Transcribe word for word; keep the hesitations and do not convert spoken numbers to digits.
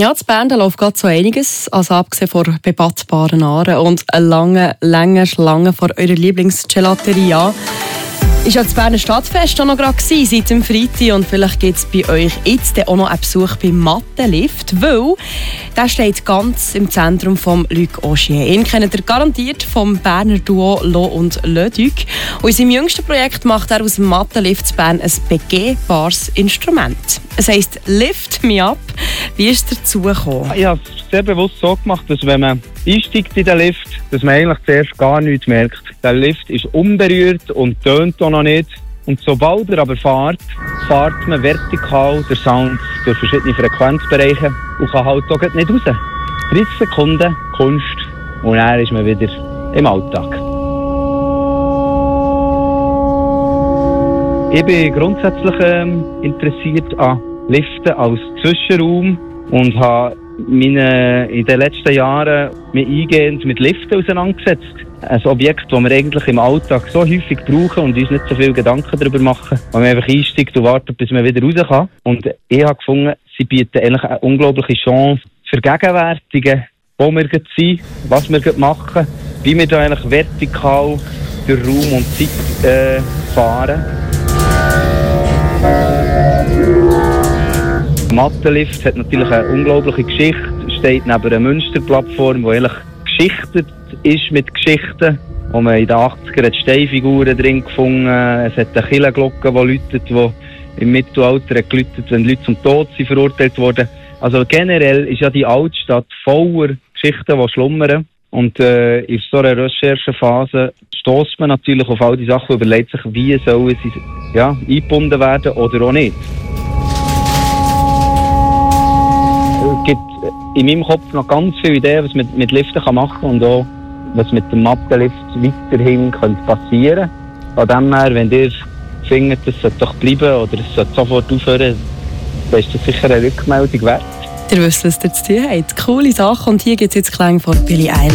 Ja, in Bern läuft gerade so einiges, also abgesehen von bebattbaren Aaren und eine lange, lange Schlange vor eurer Lieblingsgelateria. Ist ja das Berner Stadtfest auch noch gerade gewesen, seit dem Freitag, und vielleicht gibt es bei euch jetzt auch noch einen Besuch beim Mathe-Lift, weil der steht ganz im Zentrum von Luc Augier. Ihn kennt ihr garantiert vom Berner Duo Lo und Le Duc. Und in seinem jüngsten Projekt macht er aus dem Mathe-Lift Bern ein begehbares Instrument. Es heisst «Lift me up». Wie ist es dazu gekommen? Ich habe es sehr bewusst so gemacht, dass wenn man einsteigt in den Lift, dass man eigentlich zuerst gar nichts merkt. Der Lift ist unberührt und tönt auch noch nicht. Und sobald er aber fährt, fährt man vertikal den Sound durch verschiedene Frequenzbereiche und kann halt auch nicht raus. dreißig Sekunden Kunst und dann ist man wieder im Alltag. Ich bin grundsätzlich ähm, interessiert an Liften als Zwischenraum und habe meine, in den letzten Jahren mich eingehend mit Liften auseinandergesetzt. Ein Objekt, das wir eigentlich im Alltag so häufig brauchen und uns nicht so viele Gedanken darüber machen, weil man einfach einsteigt und wartet, bis man wieder raus kann. Und ich habe gefunden, sie bieten eigentlich eine unglaubliche Chance für Gegenwärtige, wo wir sind, was wir machen, wie wir da eigentlich vertikal durch Raum und Zeit äh, fahren. Der Mathe-Lift hat natürlich eine unglaubliche Geschichte. Es steht neben einer Münsterplattform, die eigentlich geschichtet ist mit Geschichten. Wo man in den achtziger die Steinfiguren drin gefunden. Es hat eine Kirchenglocke, die läutet, die im Mittelalter hat geläutet, wenn Leute zum Tod sind verurteilt wurden. Also generell ist ja die Altstadt voller Geschichten, die schlummern. Und äh, in so einer Recherchephase stößt man natürlich auf all die Sachen und überlegt sich, wie sollen sie ja, eingebunden werden oder auch nicht. Es gibt in meinem Kopf noch ganz viele Ideen, was man mit Liften machen kann und auch, was mit dem Mathe-Lift weiterhin könnte passieren. Von dem her, wenn ihr findet, es sollte doch bleiben oder es sollte sofort aufhören, dann ist das sicher eine Rückmeldung wert. Ihr wisst, was ihr zu tun habt. Coole Sache. Und hier gibt es jetzt Klänge von Billie Eilish.